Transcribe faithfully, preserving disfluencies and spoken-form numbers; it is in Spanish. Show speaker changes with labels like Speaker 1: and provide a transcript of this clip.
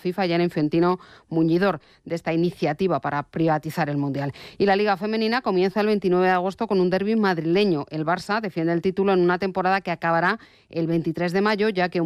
Speaker 1: FIFA, Gianni Infantino, muñidor de esta iniciativa para privatizar el Mundial. Y la Liga Femenina comienza el veintinueve de agosto con un derbi madrileño. El Barça defiende el título en una temporada que acabará el veintitrés de mayo, ya que